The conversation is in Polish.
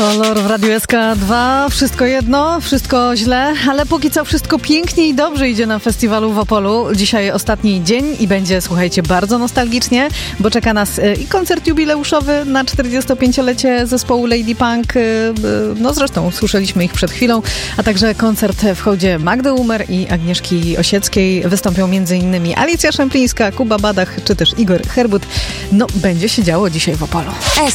Kolor w Radiu SK2, wszystko jedno, wszystko źle, ale póki co wszystko pięknie i dobrze idzie na festiwalu w Opolu. Dzisiaj ostatni dzień i będzie, słuchajcie, bardzo nostalgicznie, bo czeka nas i koncert jubileuszowy na 45-lecie zespołu Lady Punk, no zresztą słyszeliśmy ich przed chwilą, a także koncert w hołdzie Magdy Umer i Agnieszki Osieckiej. Wystąpią m.in. Alicja Szemplińska, Kuba Badach czy też Igor Herbut. No, będzie się działo dzisiaj w Opolu.